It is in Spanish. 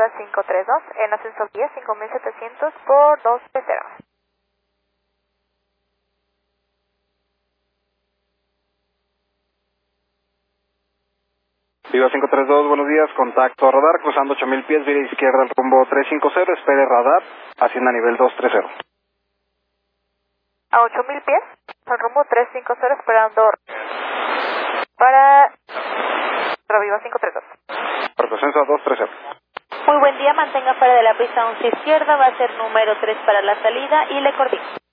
Viva 532, en ascenso vía 5700 por 230. Viva 532, buenos días, contacto radar, cruzando 8000 pies, vía izquierda al rumbo 350, espere radar, hacienda nivel 230. A 8000 pies, al rumbo 350, esperando para Viva 532. Para ascenso a 230. Muy buen día, mantenga fuera de la pista 11 izquierda, va a ser número 3 para la salida y le coordino.